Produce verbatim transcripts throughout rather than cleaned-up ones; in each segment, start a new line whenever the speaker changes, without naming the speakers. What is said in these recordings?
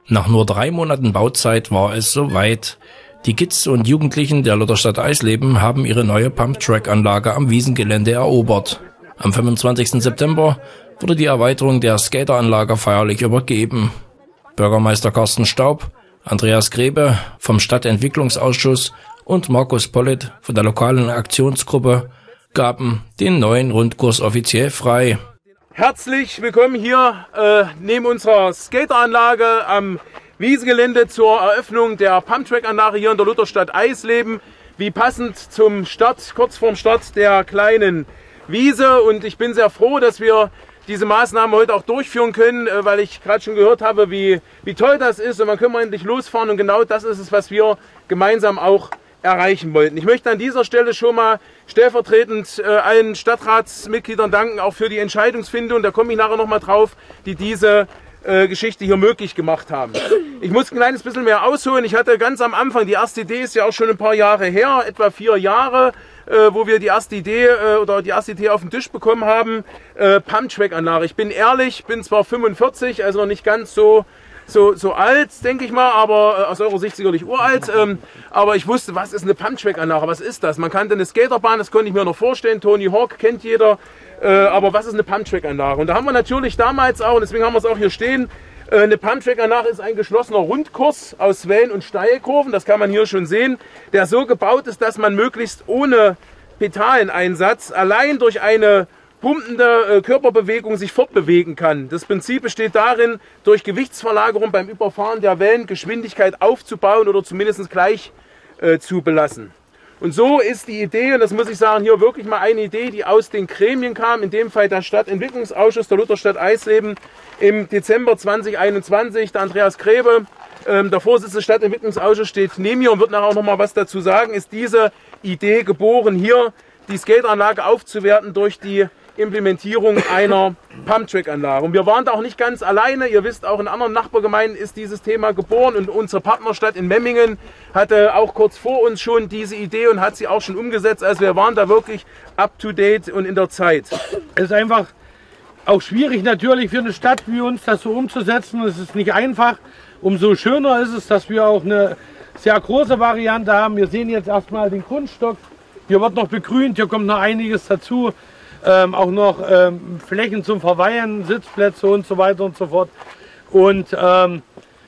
Nach nur drei Monaten Bauzeit war es soweit. Die Kids und Jugendlichen der Lutherstadt Eisleben haben ihre neue Pumptrack-Anlage am Wiesengelände erobert. Am fünfundzwanzigsten September wurde die Erweiterung der Skateranlage feierlich übergeben. Bürgermeister Carsten Staub, Andreas Grebe vom Stadtentwicklungsausschuss und Markus Pollitt von der lokalen Aktionsgruppe gaben den neuen Rundkurs offiziell frei.
Herzlich willkommen hier äh, neben unserer Skateranlage am Wiesengelände zur Eröffnung der Pumptrack-Anlage hier in der Lutherstadt Eisleben. Wie passend zum Start, kurz vorm Start der kleinen Wiese. Und ich bin sehr froh, dass wir diese Maßnahmen heute auch durchführen können, äh, weil ich gerade schon gehört habe, wie, wie toll das ist. Und dann können wir endlich losfahren. Und genau das ist es, was wir gemeinsam auch erreichen wollten. Ich möchte an dieser Stelle schon mal stellvertretend äh, allen Stadtratsmitgliedern danken, auch für die Entscheidungsfindung, da komme ich nachher noch mal drauf, die diese äh, Geschichte hier möglich gemacht haben. Ich muss ein kleines bisschen mehr ausholen. Ich hatte ganz am Anfang, die erste Idee ist ja auch schon ein paar Jahre her, etwa vier Jahre, äh, wo wir die erste Idee äh, oder die erste Idee auf den Tisch bekommen haben, äh, Pumptrack-Anlage. Ich bin ehrlich, bin zwar fünfundvierzig, also noch nicht ganz so So, so alt, denke ich mal, aber äh, aus eurer Sicht sicherlich uralt. Ähm, aber ich wusste, was ist eine Pumptrack-Anlage, was ist das? Man kannte eine Skaterbahn, das konnte ich mir noch vorstellen. Tony Hawk kennt jeder. Äh, aber was ist eine Pumptrack-Anlage? Und da haben wir natürlich damals auch, und deswegen haben wir es auch hier stehen, äh, eine Pumptrack-Anlage ist ein geschlossener Rundkurs aus Wellen und Steilkurven. Das kann man hier schon sehen, der so gebaut ist, dass man möglichst ohne Pedaleneinsatz allein durch eine pumpende äh, Körperbewegung sich fortbewegen kann. Das Prinzip besteht darin, durch Gewichtsverlagerung beim Überfahren der Wellen Geschwindigkeit aufzubauen oder zumindest gleich äh, zu belassen. Und so ist die Idee, und das muss ich sagen, hier wirklich mal eine Idee, die aus den Gremien kam, in dem Fall der Stadtentwicklungsausschuss der Lutherstadt Eisleben im Dezember zweitausendeinundzwanzig, der Andreas Grebe, ähm, der Vorsitzende des Stadtentwicklungsausschusses, steht neben mir und wird nachher auch noch mal was dazu sagen, ist diese Idee geboren, hier die Skateranlage aufzuwerten durch die Implementierung einer Pumptrack-Anlage. Und wir waren da auch nicht ganz alleine. Ihr wisst, auch in anderen Nachbargemeinden ist dieses Thema geboren. Und unsere Partnerstadt in Memmingen hatte auch kurz vor uns schon diese Idee und hat sie auch schon umgesetzt. Also wir waren da wirklich up to date und in der Zeit.
Es ist einfach auch schwierig natürlich für eine Stadt wie uns, das so umzusetzen. Es ist nicht einfach. Umso schöner ist es, dass wir auch eine sehr große Variante haben. Wir sehen jetzt erstmal den Grundstock. Hier wird noch begrünt, hier kommt noch einiges dazu. Ähm, auch noch ähm, Flächen zum Verweilen, Sitzplätze und so weiter und so fort. Und ähm,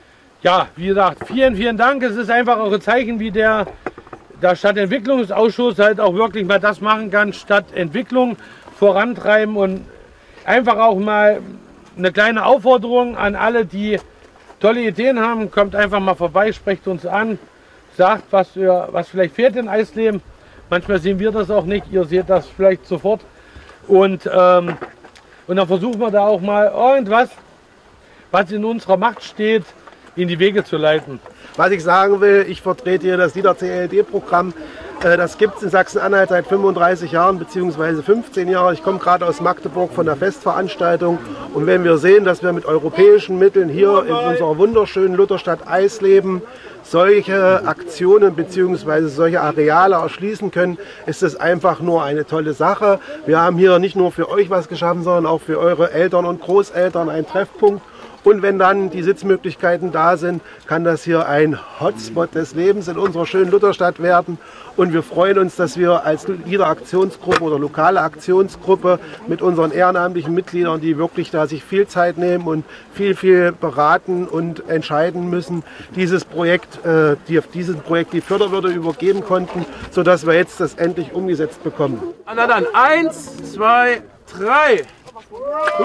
ja, wie gesagt, vielen, vielen Dank. Es ist einfach auch ein Zeichen, wie der, der Stadtentwicklungsausschuss halt auch wirklich mal das machen kann, Stadtentwicklung vorantreiben und einfach auch mal eine kleine Aufforderung an alle, die tolle Ideen haben. Kommt einfach mal vorbei, sprecht uns an, sagt, was, ihr, was vielleicht fehlt in Eisleben. Manchmal sehen wir das auch nicht, ihr seht das vielleicht sofort. Und, ähm, und dann versuchen wir da auch mal irgendwas, was in unserer Macht steht, in die Wege zu leiten.
Was ich sagen will, ich vertrete hier das LIDA C L D-Programm. Äh, das gibt es in Sachsen-Anhalt seit fünfunddreißig Jahren bzw. fünfzehn Jahren. Ich komme gerade aus Magdeburg von der Festveranstaltung. Und wenn wir sehen, dass wir mit europäischen Mitteln hier in unserer wunderschönen Lutherstadt Eisleben solche Aktionen bzw. solche Areale erschließen können, ist es einfach nur eine tolle Sache. Wir haben hier nicht nur für euch was geschaffen, sondern auch für eure Eltern und Großeltern einen Treffpunkt. Und wenn dann die Sitzmöglichkeiten da sind, kann das hier ein Hotspot des Lebens in unserer schönen Lutherstadt werden. Und wir freuen uns, dass wir als LIDA-Aktionsgruppe oder lokale Aktionsgruppe mit unseren ehrenamtlichen Mitgliedern, die wirklich da sich viel Zeit nehmen und viel, viel beraten und entscheiden müssen, dieses Projekt, äh, die auf dieses Projekt die Förderwürde übergeben konnten, sodass wir jetzt das endlich umgesetzt bekommen.
Na dann, eins, zwei, drei. Woo!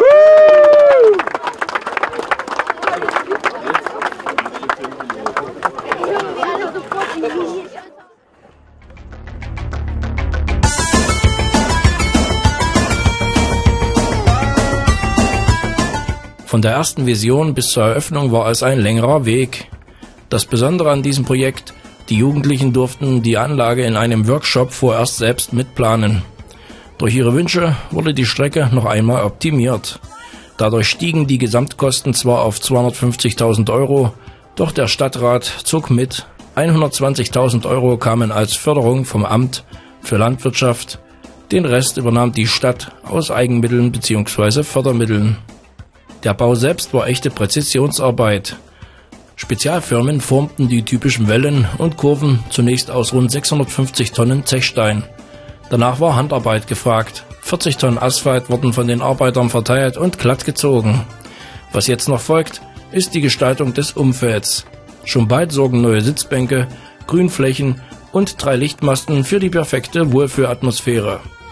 Von der ersten Vision bis zur Eröffnung war es ein längerer Weg. Das Besondere an diesem Projekt, die Jugendlichen durften die Anlage in einem Workshop vorerst selbst mitplanen. Durch ihre Wünsche wurde die Strecke noch einmal optimiert. Dadurch stiegen die Gesamtkosten zwar auf zweihundertfünfzigtausend Euro, doch der Stadtrat zog mit. hundertzwanzigtausend Euro kamen als Förderung vom Amt für Landwirtschaft. Den Rest übernahm die Stadt aus Eigenmitteln bzw. Fördermitteln. Der Bau selbst war echte Präzisionsarbeit. Spezialfirmen formten die typischen Wellen und Kurven zunächst aus rund sechshundertfünfzig Tonnen Zechstein. Danach war Handarbeit gefragt. vierzig Tonnen Asphalt wurden von den Arbeitern verteilt und glatt gezogen. Was jetzt noch folgt, ist die Gestaltung des Umfelds. Schon bald sorgen neue Sitzbänke, Grünflächen und drei Lichtmasten für die perfekte Wohlfühlatmosphäre.